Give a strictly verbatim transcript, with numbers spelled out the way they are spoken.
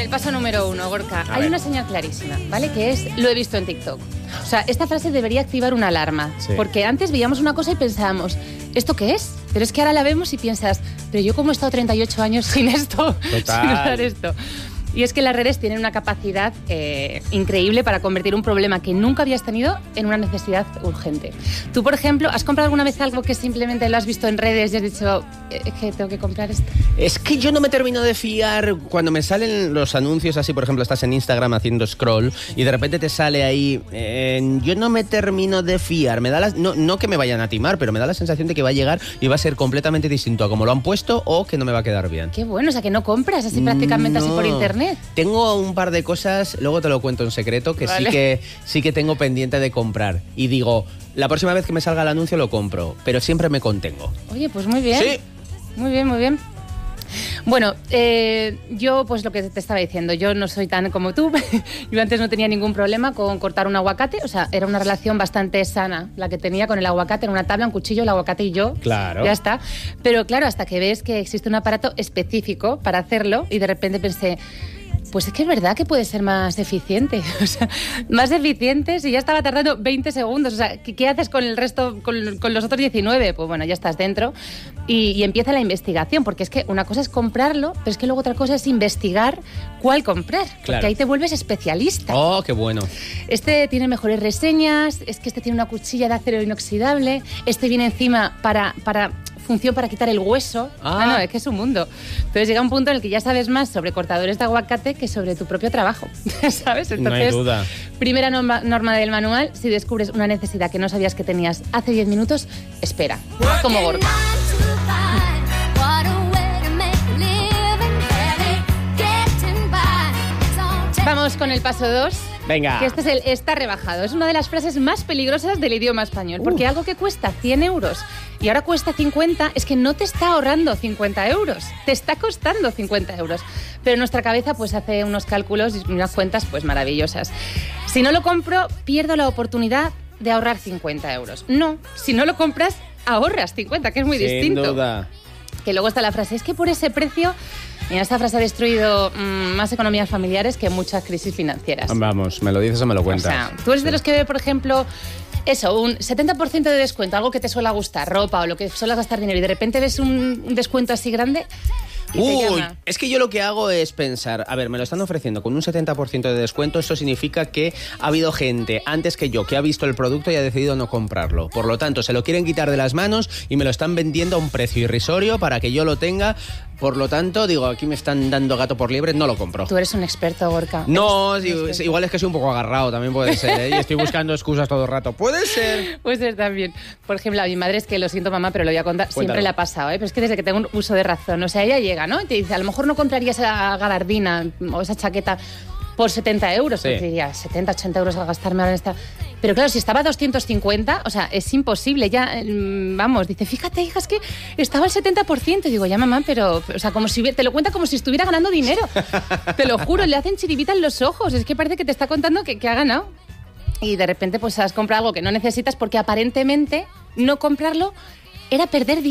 el paso número uno, Gorka, A hay ver. una señal clarísima, ¿vale? Que es, lo he visto en TikTok. O sea, esta frase debería activar una alarma. Sí. Porque antes veíamos una cosa y pensábamos, ¿esto qué es? Pero es que ahora la vemos y piensas, pero yo como he estado treinta y ocho años sin esto, Total. sin usar esto. Y es que las redes tienen una capacidad eh, increíble para convertir un problema que nunca habías tenido en una necesidad urgente. Tú, por ejemplo, ¿has comprado alguna vez algo que simplemente lo has visto en redes y has dicho, eh, es que tengo que comprar esto? Es que yo no me termino de fiar cuando me salen los anuncios así, por ejemplo, estás en Instagram haciendo scroll y de repente te sale ahí, eh, yo no me termino de fiar, me da la, no, no que me vayan a timar, pero me da la sensación de que va a llegar y va a ser completamente distinto a como lo han puesto o que no me va a quedar bien. Qué bueno, o sea, que no compras así prácticamente así No. por internet. Tengo un par de cosas, luego te lo cuento en secreto, que Vale. sí que sí que tengo pendiente de comprar. Y digo, la próxima vez que me salga el anuncio lo compro, pero siempre me contengo. Oye, pues muy bien. Sí. Muy bien, muy bien. Bueno, eh, yo pues lo que te estaba diciendo, yo no soy tan como tú. Yo antes no tenía ningún problema con cortar un aguacate, o sea, era una relación bastante sana la que tenía con el aguacate, en una tabla, un cuchillo, el aguacate y yo. Claro. Ya está. Pero claro, hasta que ves que existe un aparato específico para hacerlo y de repente pensé, pues es que es verdad que puede ser más eficiente, o sea, más eficiente si ya estaba tardando veinte segundos, o sea, ¿qué, qué haces con el resto, con, con los otros diecinueve? Pues bueno, ya estás dentro y, y empieza la investigación, porque es que una cosa es comprarlo, pero es que luego otra cosa es investigar cuál comprar, porque Claro. ahí te vuelves especialista. Oh, qué bueno. Este tiene mejores reseñas, es que este tiene una cuchilla de acero inoxidable, este viene encima para, para función para quitar el hueso. Ah. Ah, no, es que es un mundo. Entonces llega un punto en el que ya sabes más sobre cortadores de aguacate que sobre tu propio trabajo, ¿sabes? Entonces, No hay duda. primera norma, norma del manual, si descubres una necesidad que no sabías que tenías hace diez minutos, espera, como Gorka. Vamos con el paso dos. Venga. Que este es el está rebajado. Es una de las frases más peligrosas del idioma español. Porque Uf. algo que cuesta cien euros y ahora cuesta cincuenta, es que no te está ahorrando cincuenta euros. Te está costando cincuenta euros. Pero nuestra cabeza pues hace unos cálculos y unas cuentas pues maravillosas. Si no lo compro, pierdo la oportunidad de ahorrar cincuenta euros. No, si no lo compras, ahorras cincuenta, que es muy Sin distinto. duda. Que luego está la frase, es que por ese precio... Mira, esta frase ha destruido mmm, más economías familiares que muchas crisis financieras. Vamos, me lo dices o me lo O cuentas. sea, tú eres de los que ve, por ejemplo, eso, un setenta por ciento de descuento, algo que te suele gustar, ropa o lo que suele gastar dinero, y de repente ves un, un descuento así grande y te Uy, llama. es que yo lo que hago es pensar, a ver, me lo están ofreciendo con un setenta por ciento de descuento, eso significa que ha habido gente antes que yo que ha visto el producto y ha decidido no comprarlo. Por lo tanto, se lo quieren quitar de las manos y me lo están vendiendo a un precio irrisorio para que yo lo tenga. Por lo tanto, digo, aquí me están dando gato por liebre, no lo compro. Tú eres un experto, Gorka. No, Eres- digo, eres- igual es que soy un poco agarrado, también puede ser, ¿eh? Y estoy buscando excusas todo el rato. Puede ser. Puede ser también. Por ejemplo, a mi madre, es que lo siento, mamá, pero lo voy a contar, Cuéntalo. siempre le ha pasado, ¿eh? Pero es que desde que tengo un uso de razón, o sea, ella llega, ¿no? Y te dice, a lo mejor no compraría esa gabardina o esa chaqueta por setenta euros. Sí. Pues diría, setenta, ochenta euros a gastarme ahora en esta... Pero claro, si estaba a doscientos cincuenta, o sea, es imposible. Ya, mm, vamos, dice, fíjate, hija, es que estaba al setenta por ciento. Y digo, ya, mamá, pero, o sea, como si hubiera- te lo cuenta como si estuviera ganando dinero. Te lo juro, le hacen chiribita en los ojos. Es que parece que te está contando que, que ha ganado. Y de repente, pues has comprado algo que no necesitas porque aparentemente no comprarlo era perder dinero.